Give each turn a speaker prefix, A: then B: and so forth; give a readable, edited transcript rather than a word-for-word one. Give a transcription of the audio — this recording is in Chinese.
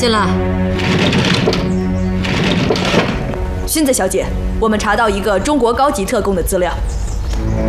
A: 进来。
B: 薰子小姐，我们查到一个中国高级特工的资料。